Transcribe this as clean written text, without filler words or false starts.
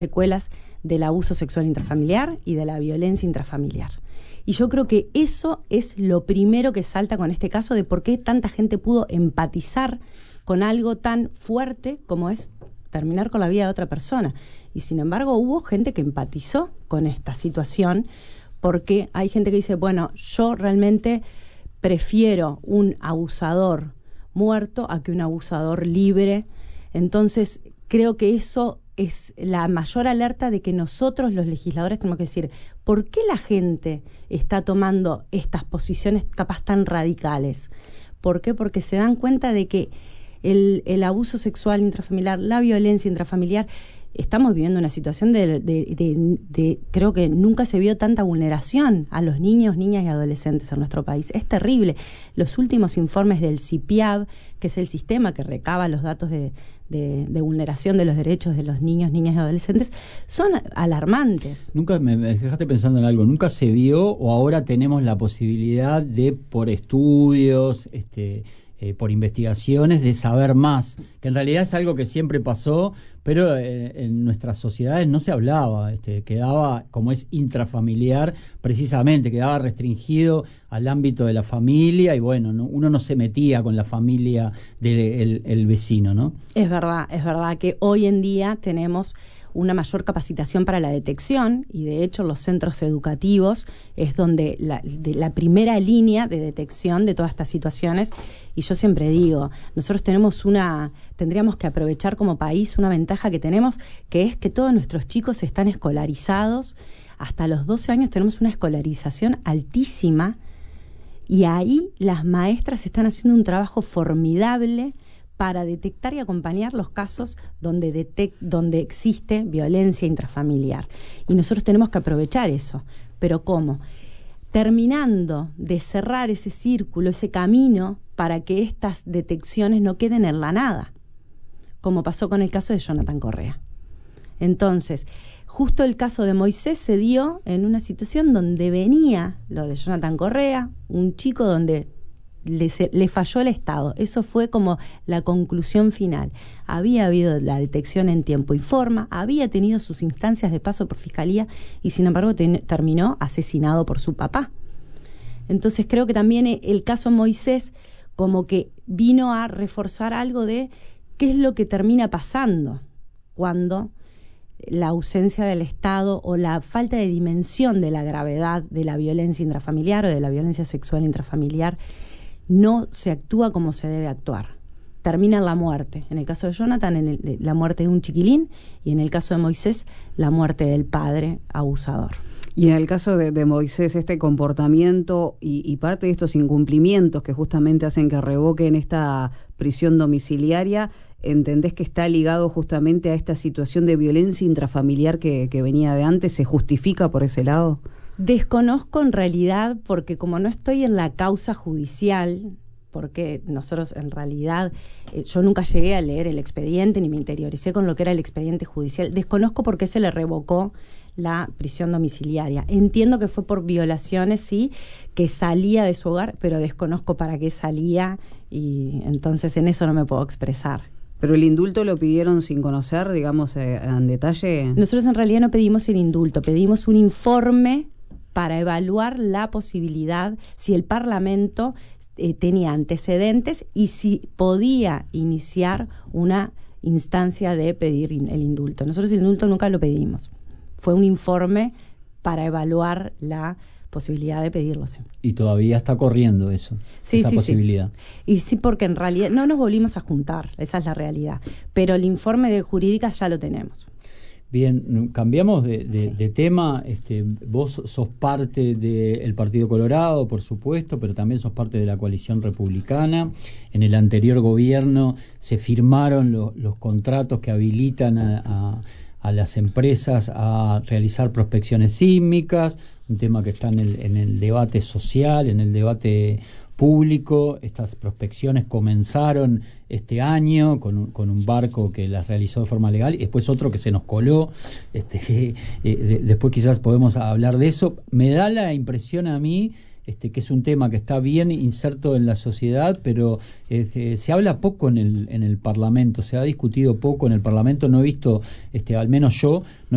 secuelas del abuso sexual intrafamiliar y de la violencia intrafamiliar. Y yo creo que eso es lo primero que salta con este caso de por qué tanta gente pudo empatizar con algo tan fuerte como es terminar con la vida de otra persona. Y sin embargo hubo gente que empatizó con esta situación, porque hay gente que dice, bueno, yo realmente prefiero un abusador muerto a que un abusador libre. Entonces creo que eso es la mayor alerta de que nosotros los legisladores tenemos que decir, ¿por qué la gente está tomando estas posiciones capaz tan radicales? ¿Por qué? Porque se dan cuenta de que el abuso sexual intrafamiliar, la violencia intrafamiliar, estamos viviendo una situación de creo que nunca se vio tanta vulneración a los niños, niñas y adolescentes en nuestro país. Es terrible. Los últimos informes del CIPIAB, que es el sistema que recaba los datos de vulneración de los derechos de los niños, niñas y adolescentes, son alarmantes. Nunca me dejaste pensando en algo. ¿Nunca se vio o ahora tenemos la posibilidad de, por estudios, por investigaciones, de saber más? Que en realidad es algo que siempre pasó, pero en nuestras sociedades no se hablaba, quedaba, como es intrafamiliar, precisamente, quedaba restringido al ámbito de la familia y bueno, uno no se metía con la familia del vecino, ¿no? Es verdad que hoy en día tenemos una mayor capacitación para la detección y de hecho los centros educativos es donde la primera línea de detección de todas estas situaciones. Y yo siempre digo, nosotros tendríamos que aprovechar como país una ventaja que tenemos, que es que todos nuestros chicos están escolarizados. Hasta los 12 años tenemos una escolarización altísima y ahí las maestras están haciendo un trabajo formidable para detectar y acompañar los casos donde existe violencia intrafamiliar. Y nosotros tenemos que aprovechar eso. ¿Pero cómo? Terminando de cerrar ese círculo, ese camino, para que estas detecciones no queden en la nada, como pasó con el caso de Jonathan Correa. Entonces, justo el caso de Moisés se dio en una situación donde venía lo de Jonathan Correa, un chico donde le falló el Estado. Eso fue como la conclusión final. Había habido la detección en tiempo y forma, había tenido sus instancias de paso por fiscalía y sin embargo terminó asesinado por su papá. Entonces creo que también el caso Moisés como que vino a reforzar algo de qué es lo que termina pasando cuando la ausencia del Estado o la falta de dimensión de la gravedad de la violencia intrafamiliar o de la violencia sexual intrafamiliar no se actúa como se debe actuar. Termina en la muerte. En el caso de Jonathan, la muerte de un chiquilín, y en el caso de Moisés, la muerte del padre abusador. Y en el caso de Moisés, este comportamiento y parte de estos incumplimientos que justamente hacen que revoquen esta prisión domiciliaria, ¿entendés que está ligado justamente a esta situación de violencia intrafamiliar que venía de antes? ¿Se justifica por ese lado? Desconozco en realidad, porque como no estoy en la causa judicial, porque nosotros en realidad, yo nunca llegué a leer el expediente ni me interioricé con lo que era el expediente judicial, desconozco por qué se le revocó la prisión domiciliaria. Entiendo que fue por violaciones, sí, que salía de su hogar, pero desconozco para qué salía y entonces en eso no me puedo expresar. ¿Pero el indulto lo pidieron sin conocer, digamos, en detalle? Nosotros en realidad no pedimos el indulto, pedimos un informe para evaluar la posibilidad, si el Parlamento tenía antecedentes y si podía iniciar una instancia de pedir el indulto. Nosotros el indulto nunca lo pedimos. Fue un informe para evaluar la posibilidad de pedirlo. Sí. Y todavía está corriendo esa posibilidad. Sí. Y sí, porque en realidad no nos volvimos a juntar, esa es la realidad. Pero el informe de jurídicas ya lo tenemos. Bien, cambiamos de tema. Vos sos parte del Partido Colorado, por supuesto, pero también sos parte de la coalición republicana. En el anterior gobierno se firmaron los contratos que habilitan a las empresas a realizar prospecciones sísmicas, un tema que está en el debate social, en el debate público. Estas prospecciones comenzaron este año con un barco que las realizó de forma legal y después otro que se nos coló. Después quizás podemos hablar de eso. Me da la impresión a mí que es un tema que está bien inserto en la sociedad, pero se habla poco en el Parlamento, se ha discutido poco en el Parlamento. No he visto, al menos yo, no